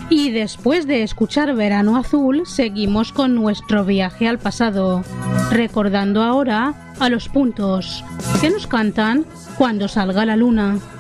Y después de escuchar Verano Azul, seguimos con nuestro viaje al pasado, recordando ahora a los Puntos, que nos cantan Cuando salga la luna.